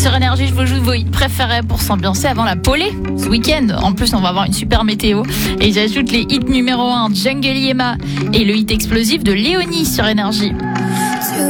Sur Énergie, je vous joue vos hits préférés pour s'ambiancer avant la polée ce week-end. En plus, on va avoir une super météo. Et j'ajoute les hits numéro 1, Jungle Yema, et le hit explosif de Léonie sur Énergie.